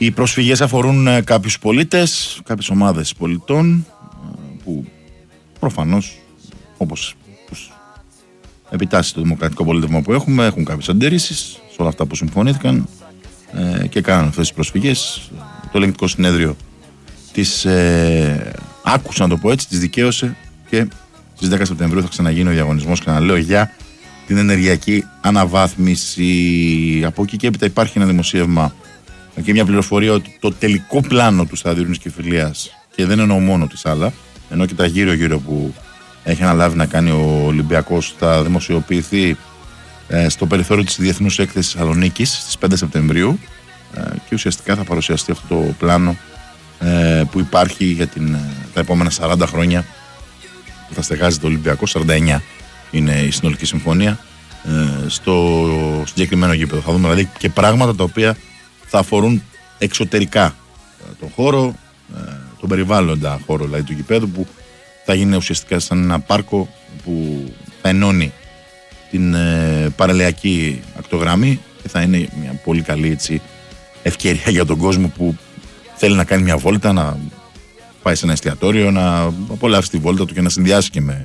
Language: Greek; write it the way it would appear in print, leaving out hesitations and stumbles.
Οι προσφυγές αφορούν κάποιους πολίτες, κάποιες ομάδες πολιτών που προφανώς, όπως επιτάσσει το δημοκρατικό πολίτευμα που έχουμε, έχουν κάποιες αντιρρήσεις σε όλα αυτά που συμφωνήθηκαν και κάνουν αυτές τις προσφυγές. Το ελεγκτικό συνέδριο τις άκουσε, να το πω έτσι, τις δικαίωσε και στις 10 Σεπτεμβρίου θα ξαναγίνει ο διαγωνισμός, ξαναλέω, για την ενεργειακή αναβάθμιση. Από εκεί και έπειτα υπάρχει ένα δημοσίευμα και μια πληροφορία ότι το τελικό πλάνο του σταδίου Νησκεφιλίας, και δεν εννοώ μόνο τη Σάλα, ενώ και τα γύρω-γύρω που έχει αναλάβει να κάνει ο Ολυμπιακός, θα δημοσιοποιηθεί στο περιθώριο της Διεθνούς Έκθεσης Θεσσαλονίκης στις 5 Σεπτεμβρίου και ουσιαστικά θα παρουσιαστεί αυτό το πλάνο που υπάρχει για τα επόμενα 40 χρόνια που θα στεγάζει το Ολυμπιακό. 49 είναι η συνολική συμφωνία στο συγκεκριμένο γήπεδο. Θα δούμε δηλαδή και πράγματα τα οποία θα αφορούν εξωτερικά τον χώρο, τον περιβάλλοντα χώρο δηλαδή του γηπέδου, που θα γίνει ουσιαστικά σαν ένα πάρκο που θα ενώνει την παραλιακή ακτογραμμή και θα είναι μια πολύ καλή, έτσι, ευκαιρία για τον κόσμο που θέλει να κάνει μια βόλτα, να πάει σε ένα εστιατόριο, να απολαύσει τη βόλτα του και να συνδυάσει και με